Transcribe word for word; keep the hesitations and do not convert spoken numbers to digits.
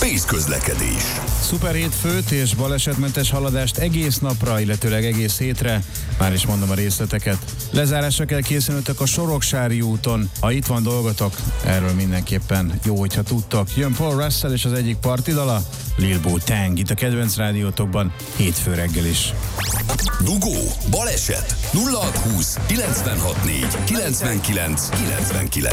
Pész közlekedés. Szuper hétfőt és balesetmentes haladást egész napra, illetőleg egész hétre. Már is mondom a részleteket. Lezárásra kell készülnötök a Soroksári úton. Ha itt van dolgotok, erről mindenképpen jó, hogyha tudtok. Jön Paul Russell és az egyik partidala, Lil Bo Tang, itt a kedvenc rádiótokban hétfő reggel is. Dugó, baleset, nulla hat húsz, kilencvenhat négy, kilencvenkilenc, kilencvenkilenc.